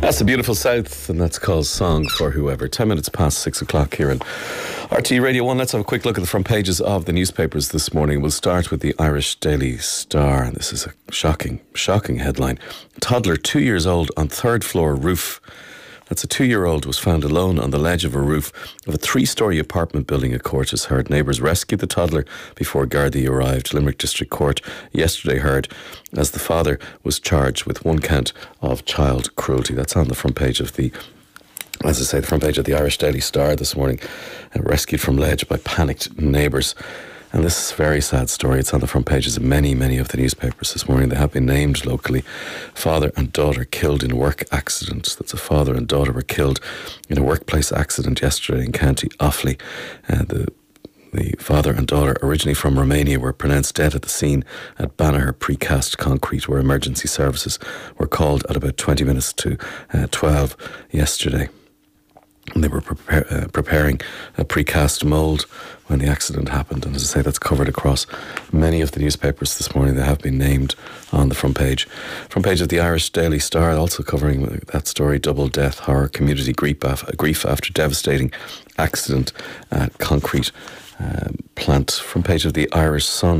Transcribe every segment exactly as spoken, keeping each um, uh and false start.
That's the beautiful South, and that's called Song for Whoever. Ten minutes past six o'clock here in R T Radio one. Let's have a quick look at the front pages of the newspapers this morning. We'll start with the Irish Daily Star, and this is a shocking, shocking headline. Toddler two years old on third floor roof. That's a two-year-old was found alone on the ledge of a roof of a three-storey apartment building at Courtis heard. Neighbours rescued the toddler before Gardaí arrived. Limerick District Court yesterday heard as the father was charged with one count of child cruelty. That's on the front page of the, as I say, the front page of the Irish Daily Star this morning. Uh, rescued from ledge by panicked neighbours. And this is a very sad story. It's on the front pages of many, many of the newspapers this morning. They have been named locally. Father and daughter killed in work accident. That's a father and daughter were killed in a workplace accident yesterday in County Offaly. Uh, the The father and daughter, originally from Romania, were pronounced dead at the scene at Banagher Precast Concrete, where emergency services were called at about twenty minutes to uh, twelve yesterday. And they were prepare, uh, preparing a precast mould when the accident happened. And as I say, that's covered across many of the newspapers this morning. They have been named on the front page. Front page of the Irish Daily Star, also covering that story, double death, horror, community grief, grief after devastating accident at concrete um, plant. Front page of the Irish Sun,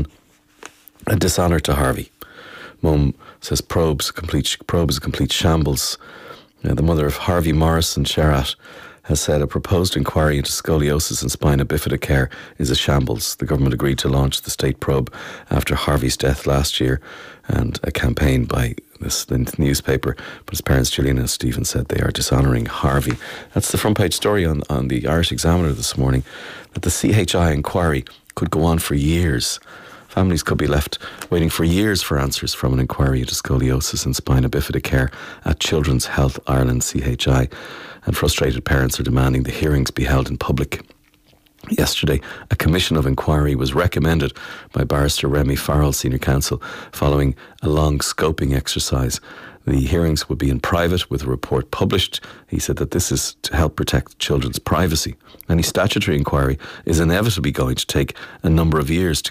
a dishonour to Harvey. Mum says probes, complete, probe is a complete shambles. Uh, the mother of Harvey Morrison, Sherat, has said a proposed inquiry into scoliosis and spina bifida care is a shambles. The government agreed to launch the state probe after Harvey's death last year, and a campaign by this the newspaper. But his parents, Gillian and Stephen, said they are dishonouring Harvey. That's the front page story on, on the Irish Examiner this morning, that the C H I inquiry could go on for years. Families could be left waiting for years for answers from an inquiry into scoliosis and spina bifida care at Children's Health Ireland, C H I, and frustrated parents are demanding the hearings be held in public. Yesterday, a commission of inquiry was recommended by Barrister Remy Farrell, Senior Counsel, following a long scoping exercise. The hearings would be in private with a report published. He said that this is to help protect children's privacy. Any statutory inquiry is inevitably going to take a number of years to